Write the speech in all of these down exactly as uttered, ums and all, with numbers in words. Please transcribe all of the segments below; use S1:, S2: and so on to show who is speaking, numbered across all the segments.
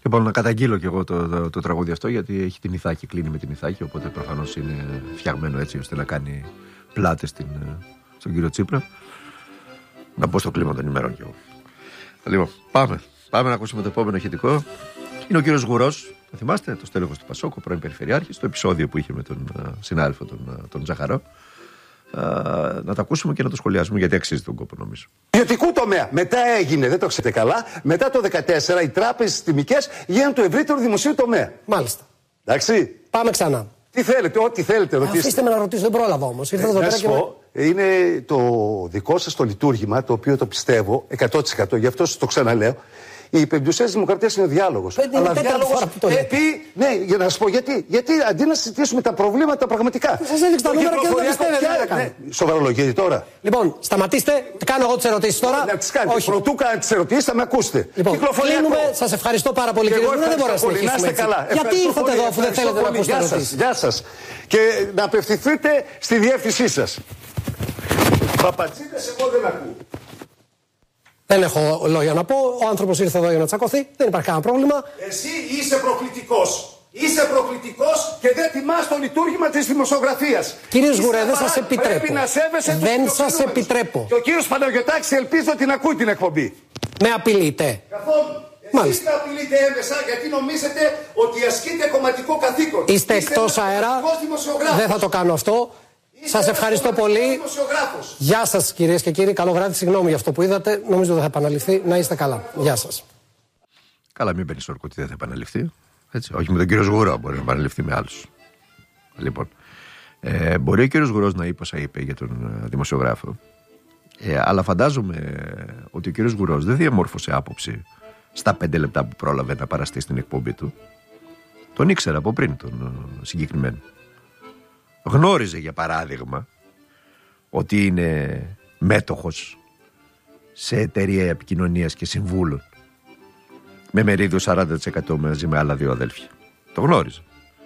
S1: Λοιπόν, να καταγγείλω κι εγώ το, το, το τραγούδι αυτό, γιατί έχει την Ιθάκη, κλείνει με την Ιθάκη, οπότε προφανώς είναι φτιαγμένο έτσι ώστε να κάνει πλάτες στην, στον κύριο Τσίπρα. Να μπω στο κλίμα των ημερών κι εγώ. Λοιπόν, πάμε. Πάμε να ακούσουμε το επόμενο ηχητικό. Είναι ο κύριος Γουρός, θα θυμάστε, το στέλεχος του Πασόκ, ο πρώην Περιφερειάρχης, το επεισόδιο που είχε με τον uh, συνάδελφο τον, τον Ζαχαρό. Uh, να το ακούσουμε και να το σχολιάσουμε, γιατί αξίζει τον κόπο, νομίζω.
S2: Ιδιωτικού τομέα. Μετά έγινε, δεν το ξέρετε καλά, μετά το δύο χιλιάδες δεκατέσσερα οι τράπεζες τιμικές γίνανε του ευρύτερου δημοσίου τομέα.
S3: Μάλιστα.
S2: Εντάξει.
S3: Πάμε ξανά.
S2: Τι θέλετε, ό,τι θέλετε, ρωτήστε.
S3: Αφήστε με να ρωτήσω, δεν πρόλαβα όμως. Ήρθα εδώ πέρα και με...
S2: Είναι το δικό σας το λειτουργήμα, το οποίο το πιστεύω εκατό τοις εκατό, γι' αυτό σας το ξαναλέω. Η πεμπτουσία της δημοκρατίας είναι ο διάλογος. Αλλά διάλογος επί. Ναι, για να σας πω γιατί. Γιατί αντί να συζητήσουμε τα προβλήματα τα πραγματικά.
S3: Σας έδειξα τα νούμερα και δεν τα πιστεύετε.
S2: Ναι, σοβαρολογείτε τώρα.
S3: Λοιπόν, σταματήστε. Κάνω εγώ τις ερωτήσεις τώρα.
S2: Να τις κάνετε. Πρωτού κάνετε τις ερωτήσεις, θα με ακούσετε.
S3: Λοιπόν, κλείνουμε. Σας ευχαριστώ πάρα πολύ, κύριε Γουρό. Δεν μπορώ να συνεχίσουμε. Γιατί ήρθατε εδώ αφού δεν θέλετε να ακούσετε ερωτήσεις?
S2: Γεια σας. Και να απευθυνθείτε στη διεύθυνσή σας. Παπατζίδες, εγώ δεν ακούω.
S3: Δεν έχω λόγια να πω. Ο άνθρωπος ήρθε εδώ για να τσακωθεί. Δεν υπάρχει κανένα πρόβλημα.
S2: Εσύ είσαι προκλητικός. Είσαι προκλητικός και δεν τιμάς το λειτουργήμα της δημοσιογραφίας.
S3: Κύριος Γουρέ, δεν σας επιτρέπω.
S2: Πρέπει να σέβεσαι τους
S3: δεν σας επιτρέπω.
S2: Και ο κύριος Παναγιωτάκης ελπίζω ότι να ακούει την εκπομπή.
S3: Με απειλείτε.
S2: Καθόλου. Εσείς τα απειλείτε έμεσα γιατί νομίζετε ότι ασκείτε κομματικό καθήκον.
S3: Είστε εκτός αέρα. Δεν θα το κάνω αυτό. Σας ευχαριστώ πολύ. Γεια σας, κυρίες και κύριοι. Καλό βράδυ. Συγγνώμη για αυτό που είδατε. Νομίζω δεν θα επαναληφθεί. Να είστε καλά. Γεια σας.
S1: Καλά, μην παίρνεις όρκο ότι δεν θα επαναληφθεί. Έτσι. Όχι με τον κύριο Γουρό, μπορεί να επαναληφθεί με άλλους. Λοιπόν, ε, μπορεί ο κύριος Γουρός να είπε όσα είπε για τον ε, δημοσιογράφο. Ε, αλλά φαντάζομαι ε, ότι ο κύριος Γουρός δεν διαμόρφωσε άποψη στα πέντε λεπτά που πρόλαβε να παραστεί στην εκπομπή του. Τον ήξερα από πριν τον ε, συγκεκριμένο. Γνώριζε για παράδειγμα ότι είναι μέτοχος σε εταιρεία επικοινωνίας και συμβούλων με μερίδιο σαράντα τοις εκατό μαζί με άλλα δύο αδέλφια. Το γνώριζε.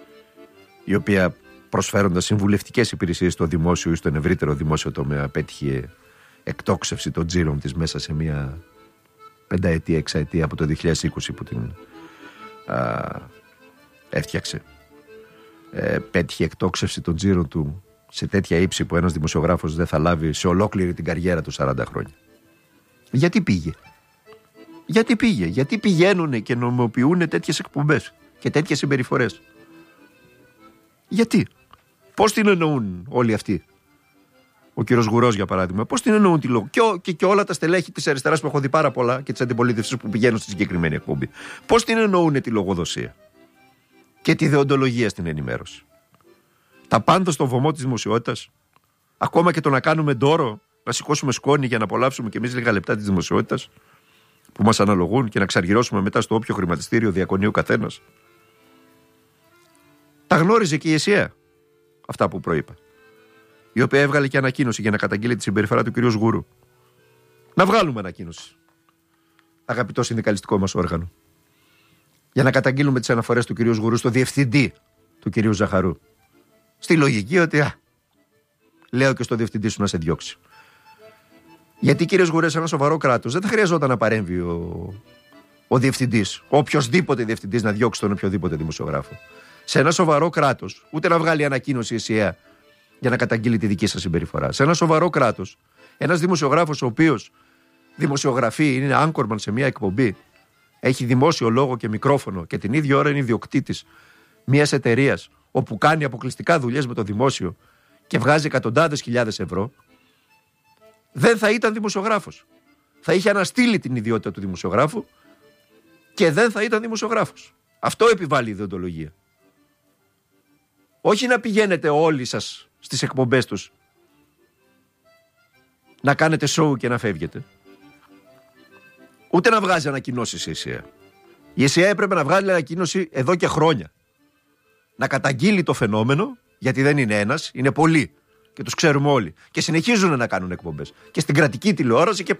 S1: Η οποία προσφέροντας συμβουλευτικές υπηρεσίες στο δημόσιο ή στον ευρύτερο δημόσιο τομέα πέτυχε εκτόξευση των τζίρων της μέσα σε μια πενταετία, εξαετία από το δύο χιλιάδες είκοσι που την α, έφτιαξε. Ε, πέτυχε εκτόξευση των τζίρων του σε τέτοια ύψη που ένας δημοσιογράφος δεν θα λάβει σε ολόκληρη την καριέρα του σαράντα χρόνια. Γιατί πήγε? Γιατί πήγε? Γιατί πηγαίνουν και νομιμοποιούν τέτοιες εκπομπές και τέτοιες συμπεριφορές? Γιατί? Πώς την εννοούν όλοι αυτοί? Ο κύριος Γουρός για παράδειγμα, πώς την εννοούν τη λόγο? Και, και, και όλα τα στελέχη της αριστεράς που έχω δει πάρα πολλά και της αντιπολίτευσης που πηγαίνουν στη συγκεκριμένη εκπομπή, πώς την εννοούν τη λογοδοσία και τη δεοντολογία στην ενημέρωση? Τα πάντα στο βωμό της δημοσιότητας, ακόμα και το να κάνουμε ντόρο, να σηκώσουμε σκόνη για να απολαύσουμε κι εμείς λίγα λεπτά της δημοσιότητας που μας αναλογούν και να ξαργυρώσουμε μετά στο όποιο χρηματιστήριο διακονεί ο καθένας. Τα γνώριζε και η ΕΣΥΑ αυτά που προείπα, η οποία έβγαλε και ανακοίνωση για να καταγγείλει τη συμπεριφορά του κυρίου Γουρού. Να βγάλουμε ανακοίνωση, αγαπητό συνδικαλιστικό μας όργανο, για να καταγγείλουμε τις αναφορές του κυρίου Γουρού στο διευθυντή του κυρίου Ζαχαρού. Στη λογική ότι α, λέω και στο διευθυντή σου να σε διώξει. Γιατί κύριε Γουρέ, σε ένα σοβαρό κράτος δεν θα χρειαζόταν να παρέμβει ο, ο διευθυντής, οποιοσδήποτε διευθυντής να διώξει τον οποιοδήποτε δημοσιογράφο. Σε ένα σοβαρό κράτος, ούτε να βγάλει ανακοίνωση η ΕΣΥΑ για να καταγγείλει τη δική σας συμπεριφορά. Σε ένα σοβαρό κράτος, ένας δημοσιογράφος ο οποίος δημοσιογραφεί, είναι άγκορμαν σε μια εκπομπή, έχει δημόσιο λόγο και μικρόφωνο και την ίδια ώρα είναι ιδιοκτήτης μιας εταιρείας όπου κάνει αποκλειστικά δουλειές με το δημόσιο και βγάζει εκατοντάδες χιλιάδες ευρώ, δεν θα ήταν δημοσιογράφος. Θα είχε αναστείλει την ιδιότητα του δημοσιογράφου και δεν θα ήταν δημοσιογράφος. Αυτό επιβάλλει η ιδεοντολογία. Όχι να πηγαίνετε όλοι σας στις εκπομπές τους να κάνετε σόου και να φεύγετε. Ούτε να βγάζει ανακοινώσεις η ΕΣΥΑ. Η ΕΣΥΑ έπρεπε να βγάλει ανακοίνωση εδώ και χρόνια. Να καταγγείλει το φαινόμενο, γιατί δεν είναι ένας, είναι πολλοί. Και τους ξέρουμε όλοι. Και συνεχίζουν να κάνουν εκπομπές. Και στην κρατική τηλεόραση και